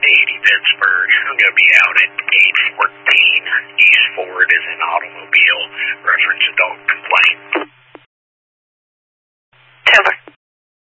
Pittsburgh. I'm going to be out at 814 East Ford as an automobile. Reference adult complaint.